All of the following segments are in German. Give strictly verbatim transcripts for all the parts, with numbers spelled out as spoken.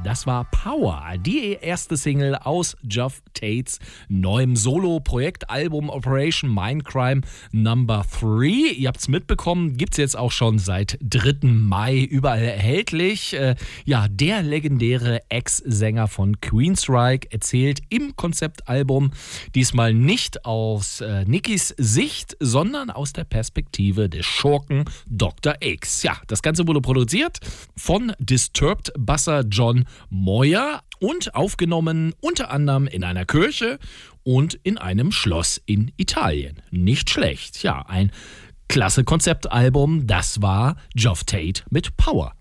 Das war Power, die erste Single aus Geoff Tates neuem Solo-Projektalbum Operation Mindcrime Number drei. Ihr habt's mitbekommen, gibt's jetzt auch schon seit dritten Mai überall erhältlich. Äh, ja, der legendäre Ex-Sänger von Queensryche erzählt im Konzeptalbum diesmal nicht aus äh, Nickys Sicht, sondern aus der Perspektive des Schurken Doktor X. Ja, das Ganze wurde produziert von Disturbed-Basser John Moyer und aufgenommen unter anderem in einer Kirche und in einem Schloss in Italien. Nicht schlecht. Ja, ein klasse Konzeptalbum. Das war Geoff Tate mit Power.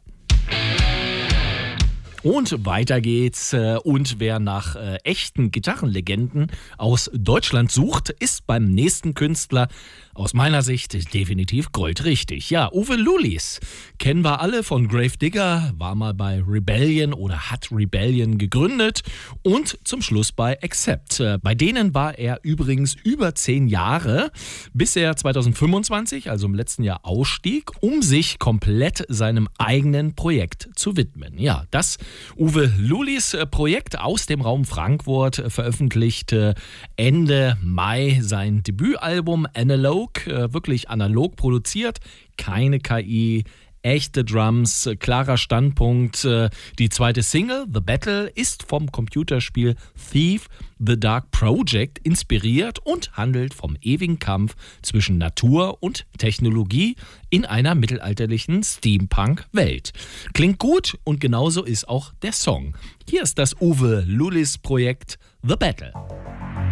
Und weiter geht's. Und wer nach äh, echten Gitarrenlegenden aus Deutschland sucht, ist beim nächsten Künstler aus meiner Sicht definitiv goldrichtig. Ja, Uwe Lulis kennen wir alle von Gravedigger, war mal bei Rebellion oder hat Rebellion gegründet und zum Schluss bei Accept. Bei denen war er übrigens über zehn Jahre, bis er zwanzig fünfundzwanzig, also im letzten Jahr, ausstieg, um sich komplett seinem eigenen Projekt zu widmen. Ja, das Uwe Lulis Projekt aus dem Raum Frankfurt veröffentlichte Ende Mai sein Debütalbum Analog, wirklich analog produziert, keine K I, echte Drums, klarer Standpunkt. Die zweite Single, The Battle, ist vom Computerspiel Thief The Dark Project inspiriert und handelt vom ewigen Kampf zwischen Natur und Technologie in einer mittelalterlichen Steampunk-Welt. Klingt gut und genauso ist auch der Song. Hier ist das Uwe Lulis Projekt The Battle.